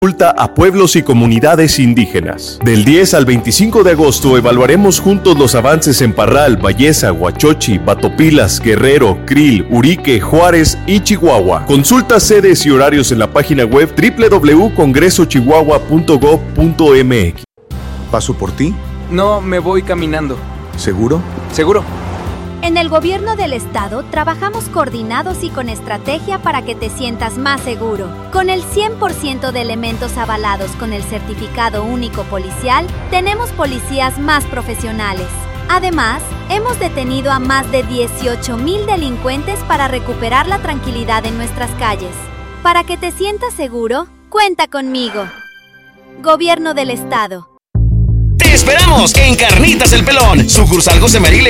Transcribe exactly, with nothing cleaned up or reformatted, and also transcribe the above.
Consulta a pueblos y comunidades indígenas. Del diez al veinticinco de agosto evaluaremos juntos los avances en Parral, Bayesa, Huachochi, Batopilas, Guerrero, Krill, Urique, Juárez y Chihuahua. Consulta sedes y horarios en la página web doble u doble u doble u punto congreso chihuahua punto gob punto eme equis. ¿Paso por ti? No, me voy caminando. ¿Seguro? Seguro. En el gobierno del estado trabajamos coordinados y con estrategia para que te sientas más seguro. Con el cien por ciento de elementos avalados con el certificado único policial, tenemos policías más profesionales. Además, hemos detenido a más de dieciocho mil delincuentes para recuperar la tranquilidad en nuestras calles. Para que te sientas seguro, cuenta conmigo. Gobierno del estado. ¡Te esperamos en Carnitas El Pelón! Sucursal José María